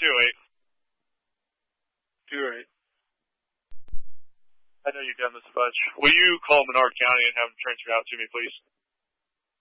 208. I know you've done this a bunch. Will you call Menard County and have them transfer out to me, please?